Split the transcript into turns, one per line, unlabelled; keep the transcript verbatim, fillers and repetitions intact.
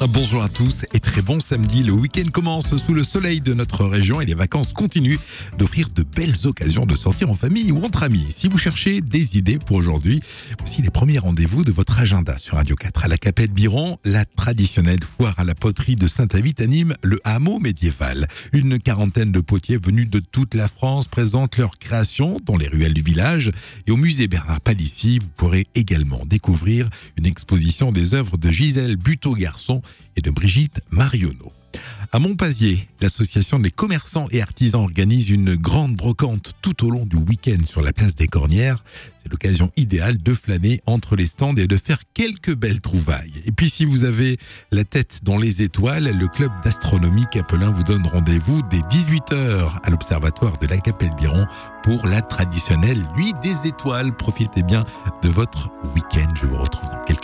Bonjour à tous et très bon samedi. Le week-end commence sous le soleil de notre région et les vacances continuent d'offrir de belles occasions de sortir en famille ou entre amis. Si vous cherchez des idées pour aujourd'hui, voici les premiers rendez-vous de votre agenda sur Radio quatre. À la Capelle Biron, la traditionnelle foire à la poterie de Saint-Avit anime le hameau médiéval. Une quarantaine de potiers venus de toute la France présentent leurs créations dans les ruelles du village. Et au musée Bernard Palissy, vous pourrez également découvrir une exposition des œuvres de Gisèle Buteau-Garçon et de Brigitte Marionneau. À Montpazier, l'association des commerçants et artisans organise une grande brocante tout au long du week-end sur la place des Cornières. C'est l'occasion idéale de flâner entre les stands et de faire quelques belles trouvailles. Et puis si vous avez la tête dans les étoiles, le club d'astronomie Capelin vous donne rendez-vous dès dix-huit heures à l'observatoire de la Capelle Biron pour la traditionnelle nuit des étoiles. Profitez bien de votre week-end. Je vous retrouve dans quelques